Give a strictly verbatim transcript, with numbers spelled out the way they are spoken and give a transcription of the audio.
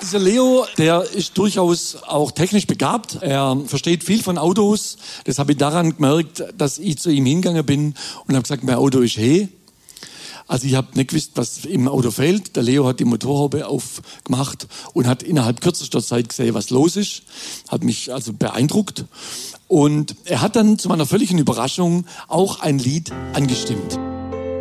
Dieser Leo, der ist durchaus auch technisch begabt. Er versteht viel von Autos. Das habe ich daran gemerkt, dass ich zu ihm hingegangen bin und habe gesagt, mein Auto ist hey. Also ich habe nicht gewusst, was im Auto fehlt. Der Leo hat die Motorhaube aufgemacht und hat innerhalb kürzester Zeit gesehen, was los ist. Hat mich also beeindruckt. Und er hat dann zu meiner völligen Überraschung auch ein Lied angestimmt.